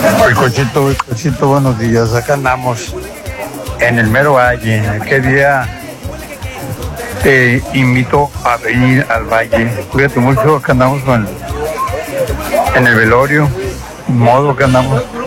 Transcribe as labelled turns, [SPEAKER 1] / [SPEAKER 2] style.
[SPEAKER 1] Cochito, buenos días. Acá andamos en el mero valle. ¿Qué día te invito a venir al valle? Cuídate mucho, acá andamos en el velorio, modo que andamos